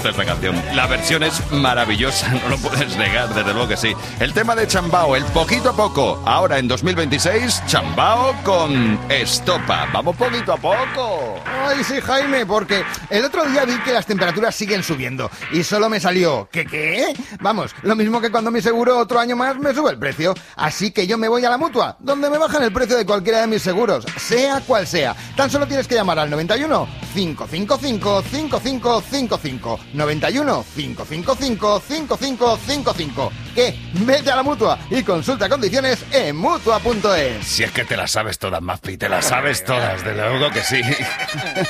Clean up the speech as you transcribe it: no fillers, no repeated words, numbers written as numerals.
gusta esta canción. La versión es maravillosa, no lo puedes negar, desde luego que sí. El tema de Chambao, el poquito a poco. Ahora en 2026, Chambao con Estopa. Vamos poquito a poco. Ay, sí, Jaime, porque el otro día vi que las temperaturas siguen subiendo y solo me salió... ¿Qué? Vamos, lo mismo que cuando mi seguro otro año más me sube el precio. Así que yo me voy a la Mutua, donde me bajan el precio de cualquiera de mis seguros, sea cual sea. Tan solo tienes que llamar al 91 555 5555. 91 555 5555. ¿Qué? Vete a la Mutua y consulta condiciones en Mutua.es. Si es que te las sabes todas, Mazpi, te las sabes todas, desde luego que sí.